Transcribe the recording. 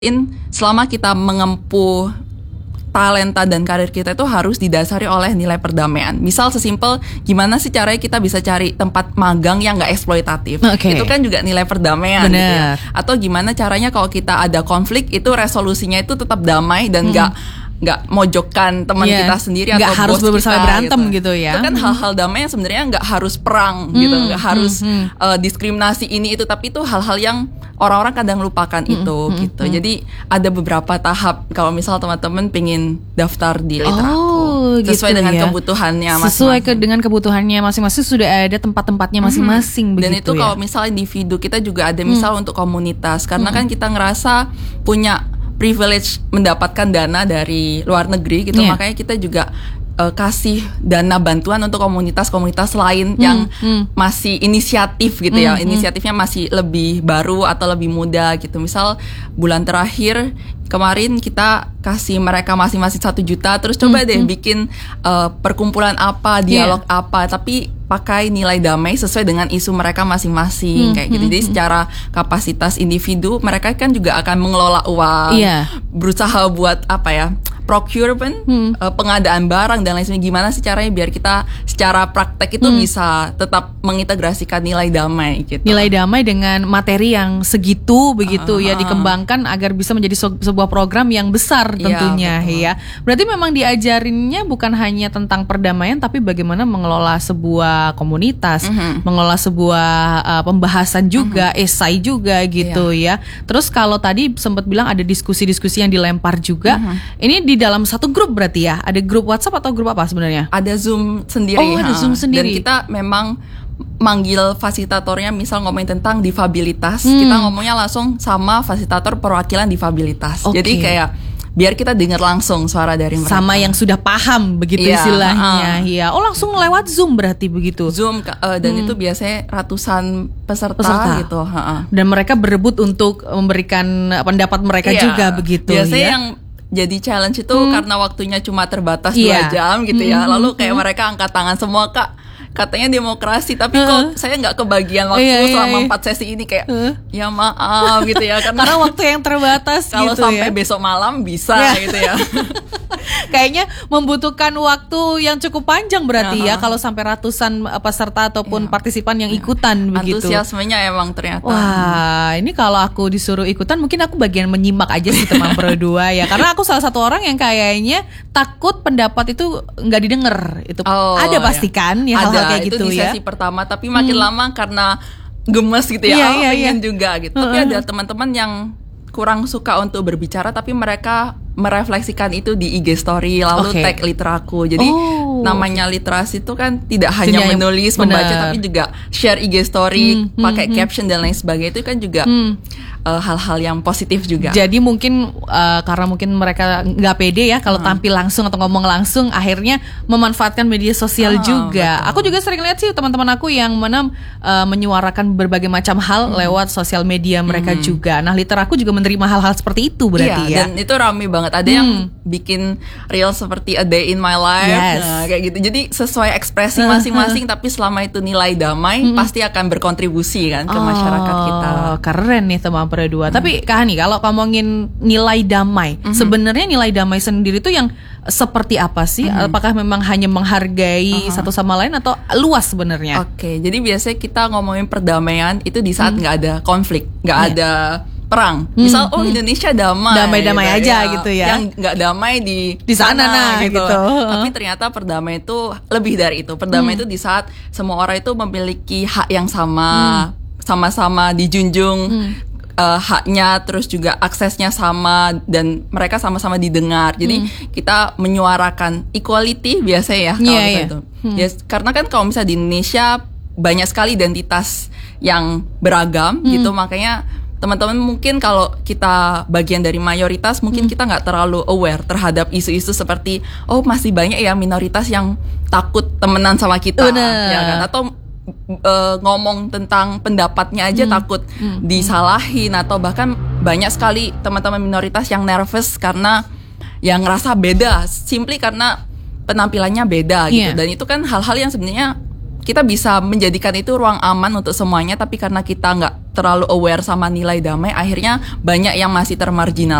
selama kita mengempuh talenta dan karir kita itu harus didasari oleh nilai perdamaian. Misal sesimpel gimana sih caranya kita bisa cari tempat magang yang gak eksploitatif. Itu kan juga nilai perdamaian gitu ya. Atau gimana caranya kalau kita ada konflik itu resolusinya itu tetap damai dan nggak mojokkan teman kita sendiri atau harus bos kita berantem gitu ya. Itu kan hal-hal damai yang sebenarnya nggak harus perang gitu, nggak harus diskriminasi ini itu, tapi itu hal-hal yang orang-orang kadang lupakan itu gitu. Jadi ada beberapa tahap kalau misal teman-teman pengen daftar di Literaku sesuai dengan kebutuhannya masing-masing. Sesuai dengan kebutuhannya masing-masing sudah ada tempat-tempatnya masing-masing begitu. Dan itu kalau misal individu kita juga ada misal untuk komunitas karena kan kita ngerasa punya privilege mendapatkan dana dari luar negeri gitu, makanya kita juga kasih dana bantuan untuk komunitas-komunitas lain yang masih inisiatif gitu ya, inisiatifnya masih lebih baru atau lebih muda gitu. Misal bulan terakhir kemarin kita kasih mereka masing-masing 1 juta, terus coba deh bikin perkumpulan apa, dialog apa, tapi pakai nilai damai sesuai dengan isu mereka masing-masing kayak gitu. Jadi secara kapasitas individu mereka kan juga akan mengelola uang, berusaha buat apa ya, procurement, pengadaan barang dan lain sebagainya. Gimana sih caranya biar kita secara praktek itu bisa tetap mengintegrasikan nilai damai gitu. Nilai damai dengan materi yang segitu begitu ya dikembangkan agar bisa menjadi sebuah program yang besar tentunya ya. Berarti memang diajarinnya bukan hanya tentang perdamaian tapi bagaimana mengelola sebuah komunitas, mengelola sebuah pembahasan juga, esai juga gitu ya. Terus kalau tadi sempat bilang ada diskusi-diskusi yang dilempar juga. Ini di dalam satu grup berarti ya? Ada grup WhatsApp atau grup apa sebenarnya? Ada Zoom sendiri. Ada Zoom sendiri. Dan kita memang manggil fasilitatornya misal ngomongin tentang difabilitas, kita ngomongnya langsung sama fasilitator perwakilan difabilitas. Jadi kayak biar kita dengar langsung suara dari mereka. Sama yang sudah paham begitu istilahnya. Oh langsung lewat Zoom berarti begitu? Zoom dan itu biasanya ratusan peserta. Gitu. Dan mereka berebut untuk memberikan pendapat mereka juga begitu. Biasanya yang jadi challenge itu karena waktunya cuma terbatas 2 jam gitu ya. Lalu kayak mereka angkat tangan semua, Kak. Katanya demokrasi, tapi kok saya nggak kebagian waktu selama 4 sesi ini kayak ya maaf gitu ya karena waktu yang terbatas kalau gitu sampai besok malam bisa gitu ya. Kayaknya membutuhkan waktu yang cukup panjang berarti ya kalau sampai ratusan peserta ataupun partisipan yang ikutan begitu. Antusiasmenya emang ternyata. Wah, ini kalau aku disuruh ikutan mungkin aku bagian menyimak aja sih teman berdua ya. Karena aku salah satu orang yang kayaknya takut pendapat itu nggak didengar. Itu ada pasti kan ya hal-hal kayak itu gitu di sesi ya. pertama, tapi makin lama karena gemes gitu ya. Pengen juga gitu. Tapi ada teman-teman yang kurang suka untuk berbicara tapi mereka merefleksikan itu di IG story lalu tag Literaku. Jadi namanya literasi itu kan tidak hanya menulis, membaca tapi juga share IG story, pakai caption dan lain sebagainya. Itu kan juga hal-hal yang positif juga. Jadi mungkin karena mungkin mereka nggak pede ya kalau tampil langsung atau ngomong langsung, akhirnya memanfaatkan media sosial juga. Betul. Aku juga sering lihat sih teman-teman aku yang menyuarakan berbagai macam hal lewat sosial media mereka juga. Nah, Literaku juga menerima hal-hal seperti itu berarti ya. Dan itu rame banget. Ada yang bikin reel seperti a day in my life, kayak gitu. Jadi sesuai ekspresi masing-masing, tapi selama itu nilai damai pasti akan berkontribusi kan ke masyarakat kita. Keren nih teman berdua. Tapi Kak Hani, kalau ngomongin nilai damai, sebenarnya nilai damai sendiri itu yang seperti apa sih? Apakah memang hanya menghargai satu sama lain atau luas sebenarnya? Jadi biasanya kita ngomongin perdamaian itu di saat nggak ada konflik, nggak ada perang. Misal Indonesia damai-damai gitu, aja gitu ya. Yang nggak damai di sana gitu. Tapi ternyata perdamaian itu lebih dari itu. Perdamaian itu di saat semua orang itu memiliki hak yang sama, sama-sama dijunjung haknya, terus juga aksesnya sama dan mereka sama-sama didengar. Jadi kita menyuarakan equality biasanya ya kalau itu. Ya, karena kan kalau misalnya di Indonesia banyak sekali identitas yang beragam gitu, makanya teman-teman mungkin kalau kita bagian dari mayoritas mungkin kita nggak terlalu aware terhadap isu-isu seperti masih banyak ya minoritas yang takut temenan sama kita, ya kan? Atau ngomong tentang pendapatnya aja takut disalahin, atau bahkan banyak sekali teman-teman minoritas yang nervous karena yang ngerasa beda, simply karena penampilannya beda gitu. Dan itu kan hal-hal yang sebenarnya kita bisa menjadikan itu ruang aman untuk semuanya, tapi karena kita nggak terlalu aware sama nilai damai, akhirnya banyak yang masih